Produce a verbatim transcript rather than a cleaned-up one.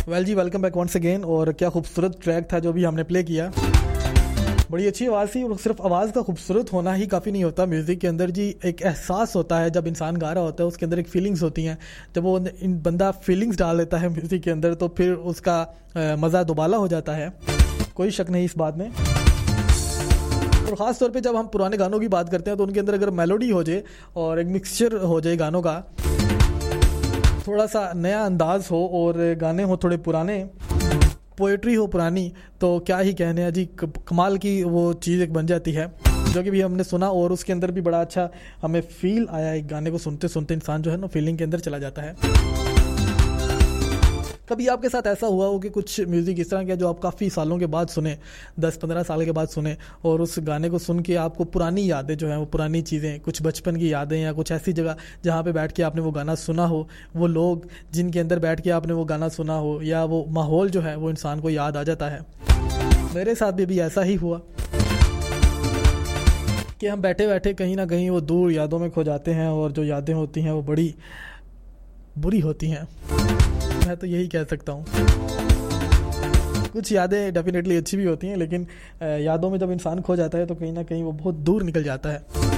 Well जी, welcome back once again. और क्या खूबसूरत ट्रैक था जो भी हमने प्ले किया। बड़ी अच्छी आवाज़ थी। और सिर्फ आवाज़ का खूबसूरत होना ही काफ़ी नहीं होता। म्यूज़िक के अंदर जी एक एहसास होता है। जब इंसान गा रहा होता है उसके अंदर एक फीलिंग्स होती हैं। जब वो इन बंदा फीलिंग्स डाल देता है म्यूज़िक के अंदर तो फिर उसका मज़ा दुबाला हो जाता है, कोई शक नहीं इस बात में। और ख़ास तौर पे जब हम पुराने गानों की बात करते हैं तो उनके अंदर अगर मेलोडी हो जाए और एक मिक्सचर हो जाए गानों का, थोड़ा सा नया अंदाज हो और गाने हो थोड़े पुराने, पोएट्री हो पुरानी, तो क्या ही कहने हैं जी। कमाल की वो चीज़ एक बन जाती है जो कि भी हमने सुना। और उसके अंदर भी बड़ा अच्छा हमें फील आया। एक गाने को सुनते सुनते इंसान जो है ना फीलिंग के अंदर चला जाता है। कभी आपके साथ ऐसा हुआ हो कि कुछ म्यूज़िक इस तरह का जो आप काफ़ी सालों के बाद सुने, दस पंद्रह साल के बाद सुने, और उस गाने को सुन के आपको पुरानी यादें जो हैं, वो पुरानी चीज़ें, कुछ बचपन की यादें या कुछ ऐसी जगह जहाँ पे बैठ के आपने वो गाना सुना हो, वो लोग जिनके अंदर बैठ के आपने वो गाना सुना हो, या वो माहौल जो है वो इंसान को याद आ जाता है। मेरे साथ भी, भी ऐसा ही हुआ कि हम बैठे बैठे कहीं ना कहीं वो दूर यादों में खो जाते हैं। और जो यादें होती हैं वो बड़ी बुरी होती हैं, मैं तो यही कह सकता हूँ। कुछ यादें डेफिनेटली अच्छी भी होती हैं, लेकिन यादों में जब इंसान खो जाता है तो कहीं ना कहीं वो बहुत दूर निकल जाता है।